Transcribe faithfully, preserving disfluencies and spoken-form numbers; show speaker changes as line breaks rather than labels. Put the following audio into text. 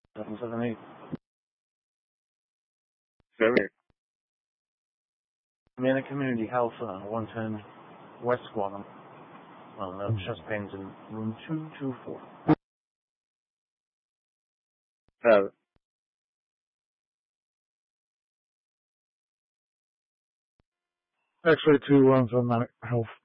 seven seven eight.
Very.
Humana Community Health, uh, one ten West Guam. Uh, no chest pains in room two two four.
Uh,
X-ray two one for Humana Health.